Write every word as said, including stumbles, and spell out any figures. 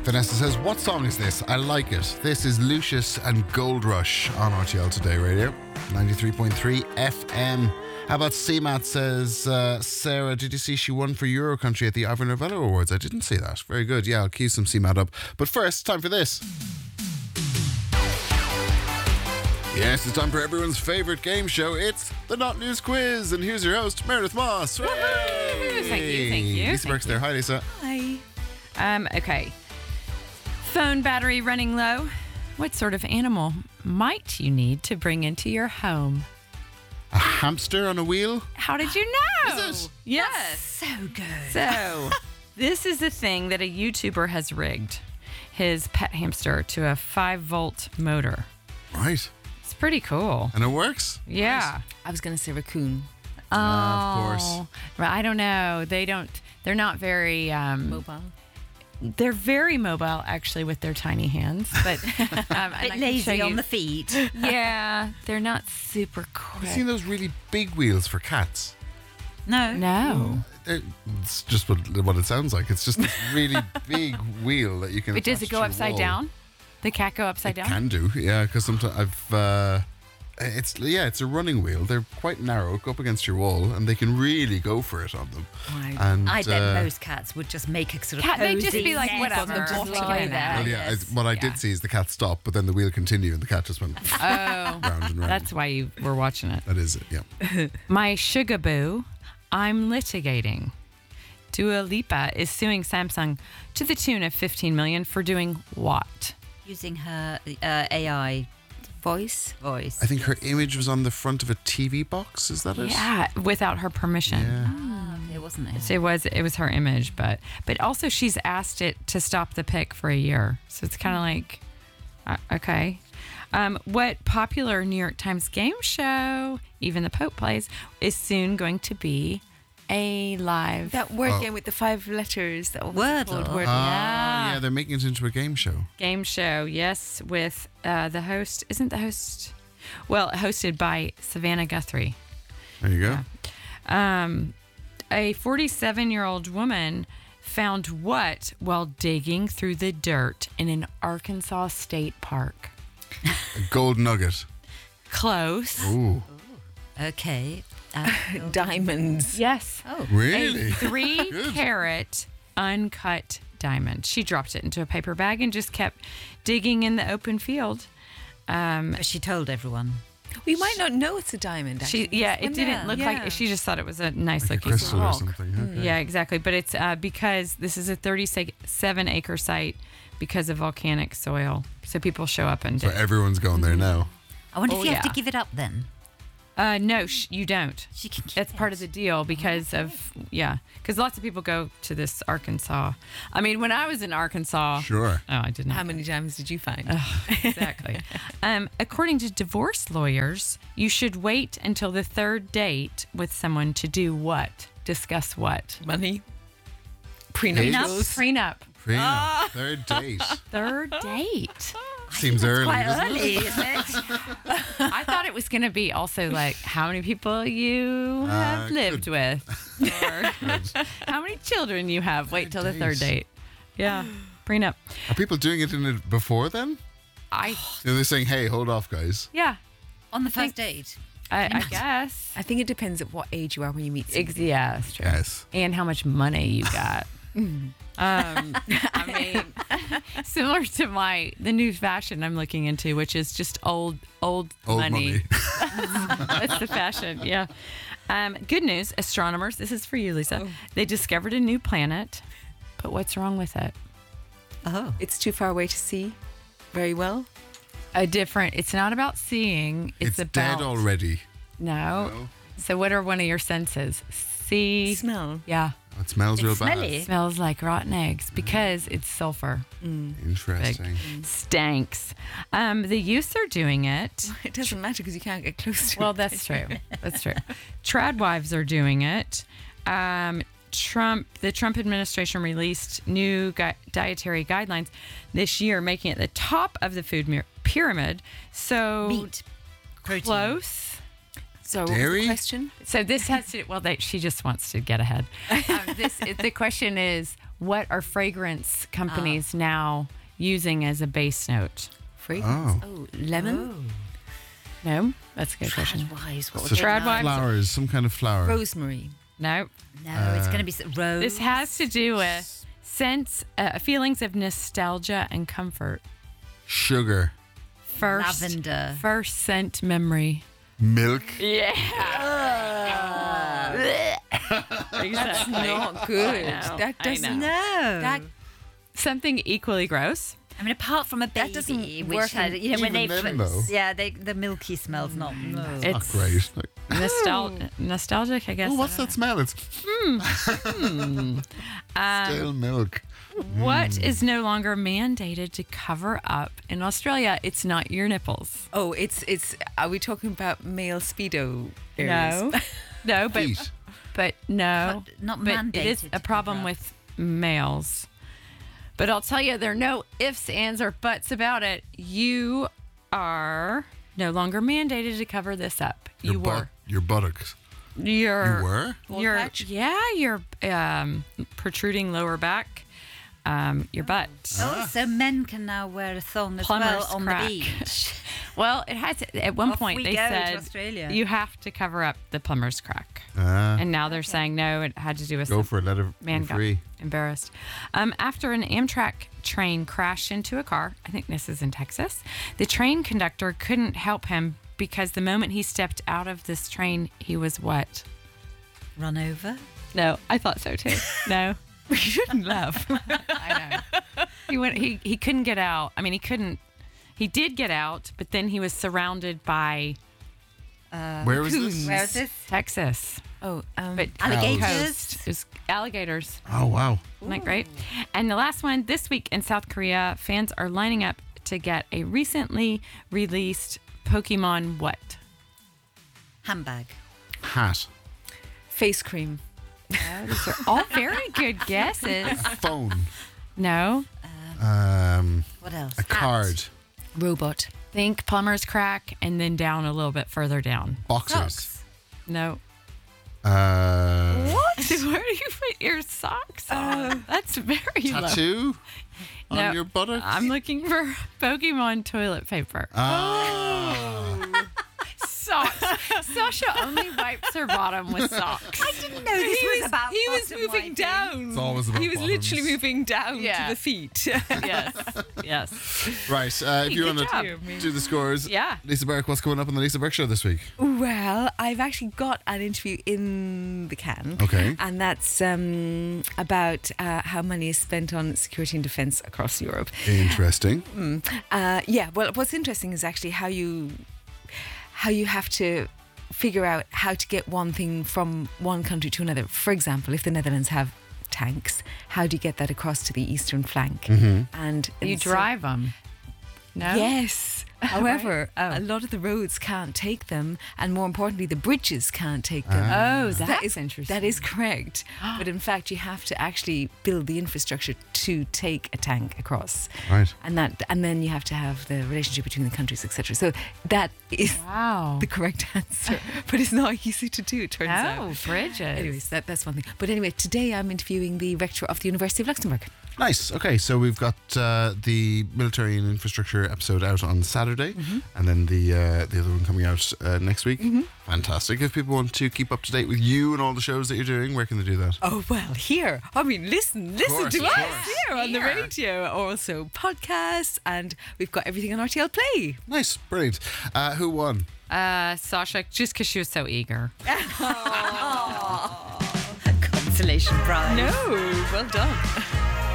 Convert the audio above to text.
Vanessa says, what song is this? I like it. This is Lucius and Gold Rush on R T L Today Radio, ninety-three point three F M. How about C Matt says, uh, Sarah, did you see she won for Euro Country at the Ivor Novello Awards? I didn't see that. Very good. Yeah, I'll cue some C Matt up. But first, time for this. Yes, it's time for everyone's favourite game show. It's the Not News Quiz. And here's your host, Meredith Moss. Thank you, thank you. Lisa Thank Burke's there. Hi, Lisa. Hi. Um, okay. Phone battery running low. What sort of animal might you need to bring into your home? A hamster on a wheel? How did you know? Is it? Yes. So good. So, this is a thing that a YouTuber has rigged his pet hamster to a five volt motor. Right. It's pretty cool. And it works? Yeah. I was going to say raccoon. Oh, Uh, of course. Right, I don't know. They don't, they're not very, um, Mobile. they're very mobile actually with their tiny hands, but um, and I Bit can lazy show on you- the feet. Yeah, they're not super Have you quick. seen those really big wheels for cats? No. No. It- It's just what, what it sounds like. It's just this really big wheel that you can But does attach it go to your upside wall. down? The cat go upside It down? can do, yeah, because sometimes I've... Uh, it's yeah, it's a running wheel. They're quite narrow, go up against your wall, and they can really go for it on them. And I bet uh, most cats would just make a sort of Cat- they'd just cozy be like, nest whatever, and just just lie leave it there. Well, yeah, Yes. I, what I Yeah. did see is the cat stop, but then the wheel continued, and the cat just went Oh, round and round. that's why you were watching it. That is it, yeah. My sugaboo, I'm litigating. Dua Lipa is suing Samsung to the tune of fifteen million dollars for doing what? Using her uh, A I voice. Voice. I think her image was on the front of a T V box. Is that it? Yeah, without her permission. Yeah. Ah, it wasn't it? So it was it was her image, but but also she's asked it to stop the pic for a year. So it's kind of like, uh, okay. Um, what popular New York Times game show, even the Pope plays, is soon going to be a live That word Oh. game with the five letters. That was Wordle. called Wordle. Ah, Yeah. yeah, they're making it into a game show. game show? Yes, with uh, the host. Isn't the host? Well, hosted by Savannah Guthrie. There you go. Um, a forty-seven-year-old woman found what while digging through the dirt in an Arkansas state park? A gold nugget. Close. Ooh, Okay. Uh, Diamonds. Yes. oh. really? A three Good. carat uncut diamond. She dropped it into a paper bag and just kept digging in the open field. Um, But she told everyone. We might not know it's a diamond. she, Actually. yeah, it Yeah. didn't look Yeah. like. She just thought it was a nice Like a looking crystal or rock. something. Okay. Yeah, exactly. But it's uh, because this is a thirty-seven acre site because of volcanic soil. So people show up and So dig. everyone's going there now. I wonder Oh, if you have yeah. to give it up then. Uh, no, sh- you don't. She can keep That's part it. of the deal because of, yeah, because lots of people go to this Arkansas. I mean, when I was in Arkansas, Sure. oh, I didn't. How many diamonds did you find? Exactly. um, according to divorce lawyers, you should wait until the third date with someone to do what? Discuss what? Money. Prenup? Prenuptials. Prenup. Prenup. Third date. Third date. Seems early. Quite doesn't it? early, isn't it? I thought it was going to be also like how many people you have Uh, lived with, or how many children you have. Wait till the third date. date. Yeah, prenup. Are people doing it in it before then? I You know, they're saying, hey, hold off, guys. yeah, On the first date. I, I guess. I think it depends at what age you are when you meet someone. Ex- yeah, that's true. Yes. And how much money you got. um, I mean, similar to my the new fashion I'm looking into, which is just old old, Old money. money. That's the fashion. Yeah. Um, good news, astronomers. This is for you, Lisa. They discovered a new planet, but what's wrong with it? Oh. It's too far away to see very well. A different. It's not about seeing. It's, It's, about dead already. No. No. So what are one of your senses? See. Smell. Yeah. It smells real smelly. Smells like rotten eggs because it's sulfur. bad. Interesting. Stinks. Um, the youths are doing it. It doesn't matter because you can't get close to Well, it. that's true. That's true. Tradwives are doing it. Um, Trump, the Trump administration released new gui- dietary guidelines this year, making it the top of the food mir- pyramid. So Meat. Protein. close. So what was Dairy? the question? So this has to. Well, they, she just wants to get ahead. Um, this the question is, what are fragrance companies now using as a base note? Fragrance. Oh. Oh, lemon. No, that's a good question. Wise, what So would they Trad know? wives. flowers, some kind of flower. Rosemary. No, No, it's going to be s- rose. this has to do with sense, uh, feelings of nostalgia and comfort. Sugar. First, Lavender. first scent memory. Milk. Yeah. That's not good. I know, That I doesn't. know. No. That Something equally gross. I mean, apart from a baby, doesn't which work had, in- you know, when Even they, then, though. yeah, they, the milky smells not. No. Not It's great. Like, nostal- nostalgic, I guess. oh, what's I that smell? It's don't know. Um, stale milk. What is no longer mandated to cover up in Australia? It's not your nipples. Oh, it's it's. Are we talking about male speedo areas? No, no, but Feet. but no, But not but mandated it is to a problem cover up. with males. But I'll tell you, there are no ifs, ands, or buts about it. You are no longer mandated to cover this up. Your You butt- were. Your buttocks. You're. You were? Your patch? yeah, your um, protruding lower back, um, your butt. Oh, so men can now wear a thong as Plumber's well on crack. the beach. Well, it has. At one Off point, we they go to said Australia. you have to cover up the plumber's crack, Ah, and now they're saying no. It had to do with go some- for it. Let it man be got free. embarrassed. Um, after an Amtrak train crashed into a car, I think this is in Texas, the train conductor couldn't help him because the moment he stepped out of this train, he was what? Run over. No, I thought so too. No, We shouldn't laugh. I know. He went. He he couldn't get out. I mean, he couldn't. He did get out, but then he was surrounded by Where was this? Where is this? Texas. Oh, um, But Alligators. coast. It was alligators. Oh, wow. Isn't that great? And the last one, this week in South Korea, fans are lining up to get a recently released Pokemon what? Handbag. Hat. face cream. These are all very good guesses. Phone. No. Um, What else? a card. Robot. Think plumber's crack and then down a little bit further down. Boxers. Socks. No. Uh, What? Where do you put your socks on? That's very low. tattoo on No, your buttock. I'm looking for Pokemon toilet paper. Ah. Socks. Sasha only wipes her bottom with socks. I didn't know this was, about. He was bottom moving wiping. down. It's always about He was bottoms. literally moving down Yeah. to the feet. Yes. Yes. Right. Uh, if you Good want job. to do the scores, Yeah. Lisa Burke, what's coming up on the Lisa Burke show this week? Well, I've actually got an interview in the can. Okay. And that's um, about uh, how money is spent on security and defence across Europe. Interesting. Uh, yeah, well, what's interesting is actually how you how you have to figure out how to get one thing from one country to another. For example, if the Netherlands have tanks, how do you get that across to the eastern flank? Mm-hmm. And You and so- drive them. No? Yes. However, Oh. a lot of the roads can't take them, and more importantly, the bridges can't take them. Oh, So that's is interesting. That is correct. But in fact, you have to actually build the infrastructure to take a tank across, Right. and that, and then you have to have the relationship between the countries, et cetera. So that is Wow. the correct answer, but it's not easy to do. It turns Oh, out. bridges. Anyways, that, that's one thing. But anyway, today I'm interviewing the rector of the University of Luxembourg. Nice. Okay, so we've got uh, the military and infrastructure episode out on Saturday, and then the uh, the other one coming out uh, next week. Fantastic. If people want to keep up to date with you and all the shows that you're doing, where can they do that? Oh, well, here. I mean, listen, listen course, to of us course. here on the Here. radio. Also, podcasts, and we've got everything on R T L Play. Nice, brilliant. Uh, who won? Uh, Sasha, just because she was so eager. Consolation prize. No, well done.